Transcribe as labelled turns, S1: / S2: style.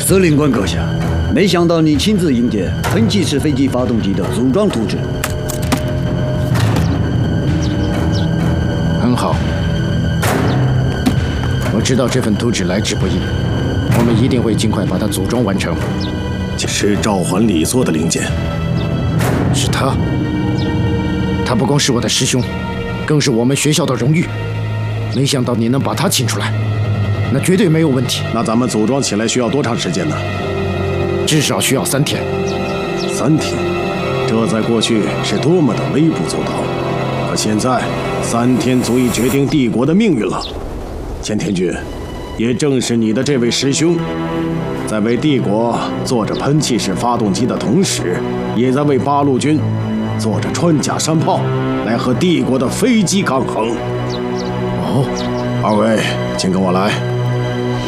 S1: 司令官阁下，没想到你亲自迎接喷气式飞机发动机的组装图纸。
S2: 很好，我知道这份图纸来之不易，我们一定会尽快把它组装完成。
S3: 这是召唤里做的零件，
S2: 是他，他不光是我的师兄，更是我们学校的荣誉。没想到你能把他请出来，那绝对没有问题。
S3: 那咱们组装起来需要多长时间呢？
S2: 至少需要3天。
S3: 3天，这在过去是多么的微不足道，可现在3天足以决定帝国的命运了。千田君，也正是你的这位师兄，在为帝国做着喷气式发动机的同时，也在为八路军做着穿甲山炮，来和帝国的飞机抗衡。哦，二位，请跟我来。